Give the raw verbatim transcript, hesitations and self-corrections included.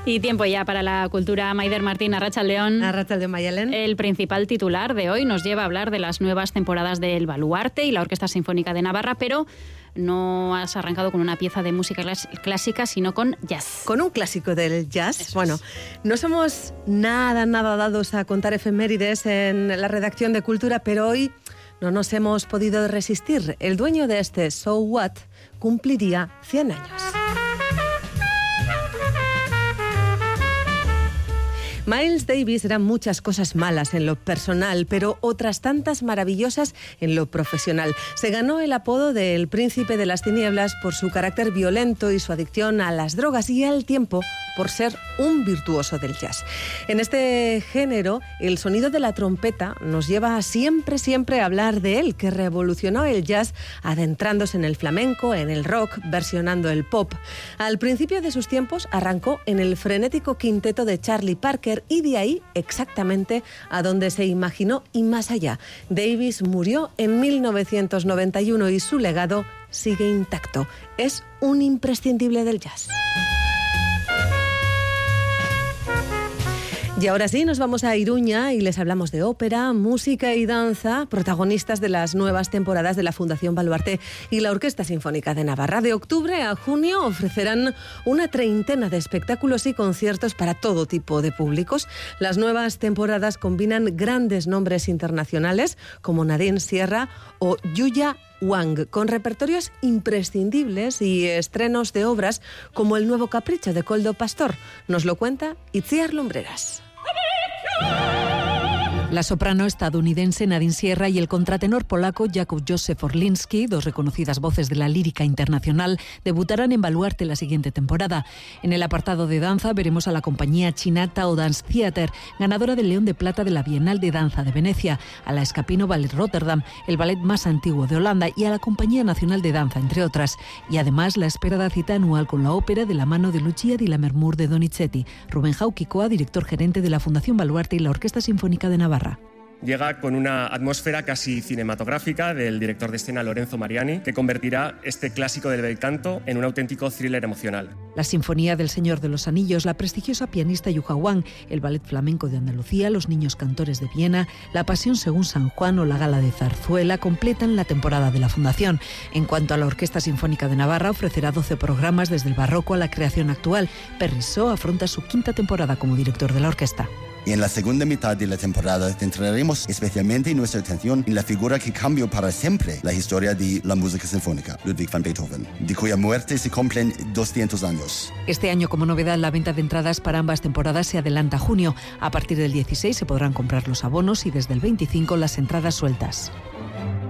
Y tiempo ya para la cultura. Maider Martín, Arratsaldeon. Arratsaldeon, Mayalen. El principal titular de hoy nos lleva a hablar de las nuevas temporadas del Baluarte y la Orquesta Sinfónica de Navarra, pero no has arrancado con una pieza de música clásica, sino con jazz. Con un clásico del jazz. Eso bueno, es. No somos nada, nada dados a contar efemérides en la redacción de Cultura, pero hoy no nos hemos podido resistir. El dueño de este So What cumpliría cien años. Miles Davis era muchas cosas malas en lo personal, pero otras tantas maravillosas en lo profesional. Se ganó el apodo de El Príncipe de las Tinieblas por su carácter violento y su adicción a las drogas, y al tiempo por ser un virtuoso del jazz. En este género, el sonido de la trompeta nos lleva siempre, siempre a hablar de él, que revolucionó el jazz adentrándose en el flamenco, en el rock, versionando el pop. Al principio de sus tiempos arrancó en el frenético quinteto de Charlie Parker, y de ahí exactamente a donde se imaginó y más allá. Davis murió en mil novecientos noventa y uno y su legado sigue intacto. Es un imprescindible del jazz. Y ahora sí, nos vamos a Iruña y les hablamos de ópera, música y danza, protagonistas de las nuevas temporadas de la Fundación Baluarte y la Orquesta Sinfónica de Navarra. De octubre a junio ofrecerán una treintena de espectáculos y conciertos para todo tipo de públicos. Las nuevas temporadas combinan grandes nombres internacionales como Nadine Sierra o Yuya Wang, con repertorios imprescindibles y estrenos de obras como El nuevo capricho de Koldo Pastor. Nos lo cuenta Itziar Lumbreras. La soprano estadounidense Nadine Sierra y el contratenor polaco Jakub Józef Orliński, dos reconocidas voces de la lírica internacional, debutarán en Baluarte la siguiente temporada. En el apartado de danza veremos a la compañía china Tao Dance Theater, ganadora del León de Plata de la Bienal de Danza de Venecia, a la Scapino Ballet Rotterdam, el ballet más antiguo de Holanda, y a la Compañía Nacional de Danza, entre otras. Y además la esperada cita anual con la ópera de la mano de Lucia di Lammermoor de Donizetti. Rubén Jauquicoa, director gerente de la Fundación Baluarte y la Orquesta Sinfónica de Navarra. Llega con una atmósfera casi cinematográfica del director de escena Lorenzo Mariani, que convertirá este clásico del bel canto en un auténtico thriller emocional. La Sinfonía del Señor de los Anillos, la prestigiosa pianista Yuja Wang, el Ballet Flamenco de Andalucía, los Niños Cantores de Viena, la Pasión según San Juan o la Gala de Zarzuela completan la temporada de la Fundación. En cuanto a la Orquesta Sinfónica de Navarra, ofrecerá doce programas desde el barroco a la creación actual. Perrisó afronta su quinta temporada como director de la orquesta. Y en la segunda mitad de la temporada centraremos especialmente nuestra atención en la figura que cambió para siempre la historia de la música sinfónica, Ludwig van Beethoven, de cuya muerte se cumplen doscientos años. Este año, como novedad, la venta de entradas para ambas temporadas se adelanta a junio. A partir del dieciséis se podrán comprar los abonos y desde el veinticinco las entradas sueltas.